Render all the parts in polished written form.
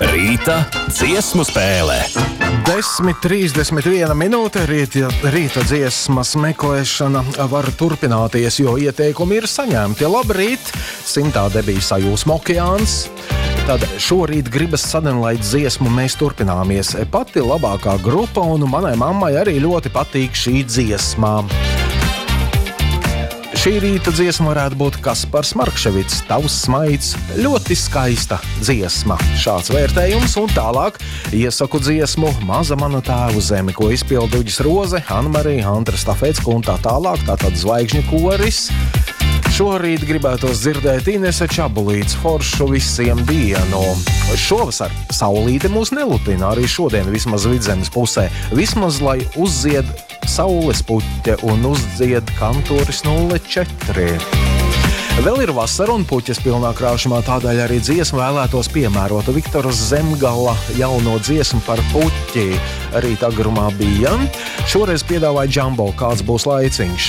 Rīta dziesmu spēle. 10:31 minūte. Rīta dziesmas meklēšana var turpināties, jo ieteikumi ir saņemti. Labrīt, simtā debija sajūsma okeāns. Tad šorīt gribas sadenlaid dziesmu mēs turpināmies. Pati labākā grupa un manai mammai arī ļoti patīk šī dziesmā. Šī rīta dziesma varētu būt Kaspars Markševics, Tavs smaids, ļoti skaista dziesma. Šāds vērtējums un tālāk iesaku dziesmu Maza mana tēvu zeme, ko izpilda Uģis Roze, Anmarija, Antra Stafecka un tā tālāk, tātad zvaigžņu koris. Šorīt gribētos dzirdēt Inese Čabulītes foršu visiem dienu. Šovasar saulīte mūs nelutina, arī šodien vismaz vidzemes pusē. Vismaz, lai uzzied saules puķe un uzdzied kantoris 04. Vēl ir vasara un puķes pilnā krāšumā, tādēļ arī dziesmu vēlētos piemērot Viktoras Zemgala jauno dziesmu par puķi. Rīta agrumā bija. Šoreiz piedāvāja Džambo, kāds būs laiciņš.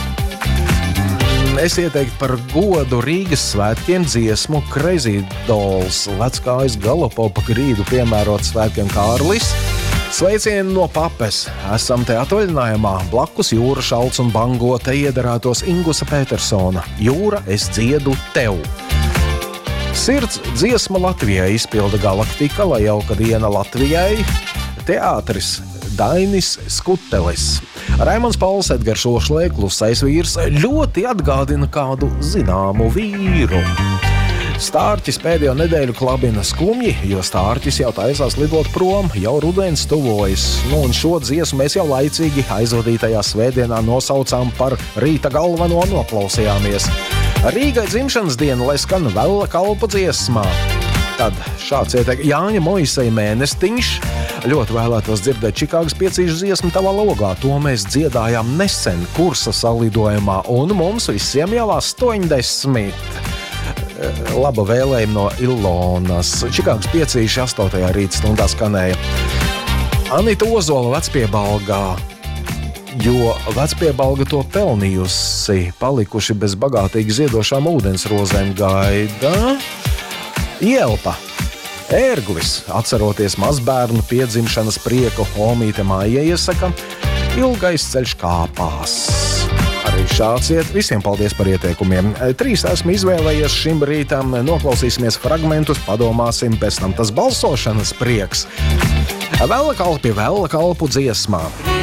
Es ieteiktu par godu Rīgas svētkiem dziesmu Crazy Dolls, Leckājas galopo pa grīdu piemērot svētkiem Kārlis. Sveicieni no Papes. Esam te atvaļinājumā. Blakus jūra šalts un bango, te iederētos Ingusa Petersona. Jūra, es dziedu tev. Sirds dziesma Latvijai izpilda Galaktika, lai jauka diena Latvijai. Teātris Dainis Skutelis. Raimonds Pauls, Edgars Ošlē, Klusais vīrs, ļoti atgādina kādu zināmu vīru. Stārķis pēdējo nedēļu klabina skumji, jo Stārķis jau taisās lidot prom, jau rudens tuvojas. Un šo dziesmu mēs jau laicīgi aizvadītajā svētdienā nosaucām par rīta galveno un noklausījāmies. Rīgai dzimšanas diena, lai skan Vella kalpu dziesmā. Tad šāds ieteikts Jāņa Moiseja Mēnestiņš. Ļoti vēlētos dzirdēt Čikāgas piecīšu dziesmu Tavā logā. To mēs dziedājām nesen kursa salidojumā, un mums visiem jau 80. Laba vēlējuma no Ilonas. Čikāgas piecīši 8. rīta stundā skanēja. Anita Ozola Vecpiebalgā, jo Vecpiebalga to pelnījusi, palikuši bez bagātīgi ziedošām ūdensrozēm gaida. Ielpa, ērglis, atceroties mazbērnu piedzimšanas prieku, Omīte Maija iesaka, ilgais ceļš kāpās. Arī šāds iet. Visiem paldies par ieteikumiem. 3 esmu izvēlējies šim rītam, noklausīsimies fragmentus, padomāsim, pēc tam tas balsošanas prieks. Vella kalpu dziesmā.